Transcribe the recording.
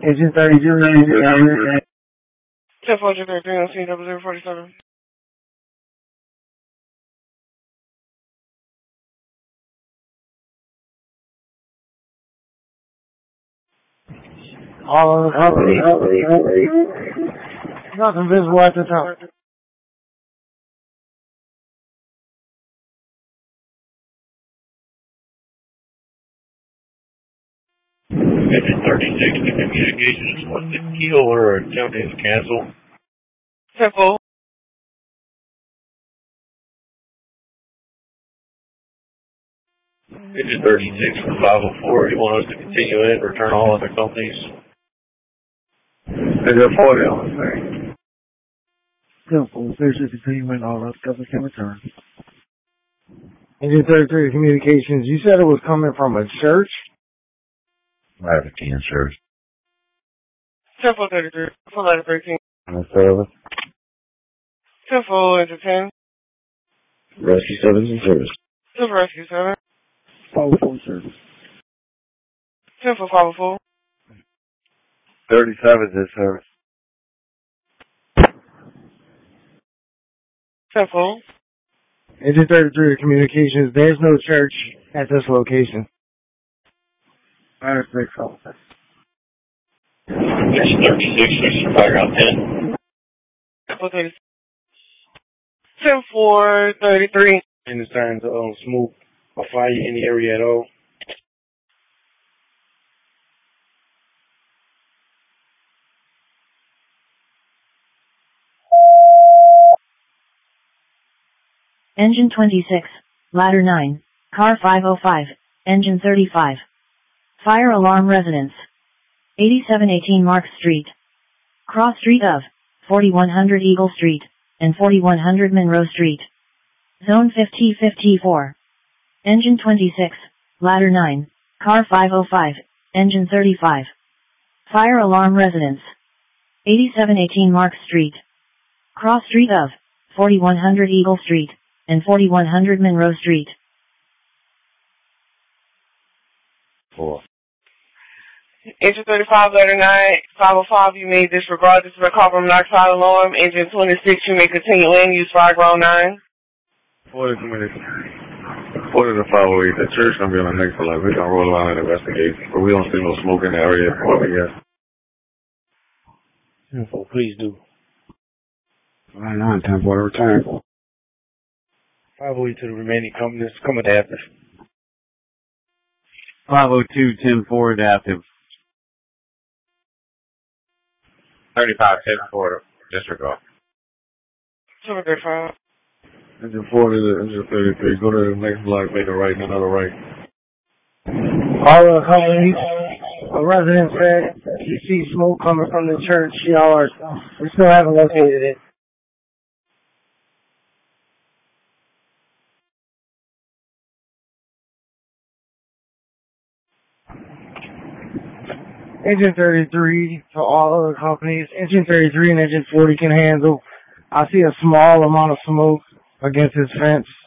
Engine 30. 10-4-13 on CW047. All of the companies. Nothing visible at the top. Engine 36 to communications. What's the keel or attempting to cancel? 10-4. Engine 36 for 504. You want us to continue in, return all other companies? Engine 40 on the thing. 10-4. Fisher continuing all other companies can return. Engine 33 communications. You said it was coming from a church? Vatican Church. 10-4-33. For letter 13. On the service. 10-4 into 10. Rescue service and service. 10 for rescue 7. 504 service. 10-4-504. 37 is service. 10-4. Engine 33 communications. There's no church at this location. 96 officer. Engine 36, switch to fire out 10. 10-4-33. Any signs of smoke or fire in the area at all? Engine 26, ladder 9, car 505, engine 35. Fire alarm residence. 8718 Mark Street. Cross street of 4100 Eagle Street and 4100 Monroe Street. Zone 5054. Engine 26, ladder 9, car 505, engine 35. Fire alarm residence. 8718 Mark Street. Cross street of 4100 Eagle Street and 4100 Monroe Street. 4. Engine 35, letter 9, 505, you may disregard this is a carbon monoxide alarm. Engine 26, you may continue in, use fire ground 9. 40 minutes. 40 to 508. The church gonna be on the next line. We're gonna roll around and investigate. But we don't see no smoke in the area. What we got? Info, please do. 9, 10 for the return. 508 to the remaining companies. Come adaptive. 502, 10-4 adaptive. 35, 10 for disregard. 735. Engine 40 to engine 33. Go to the next block, make a right, and another right. All of the companies, a resident said he sees smoke coming from the church. We still haven't located it. Engine 33 to all other companies. Engine 33 and Engine 40 can handle. I see a small amount of smoke against his fence.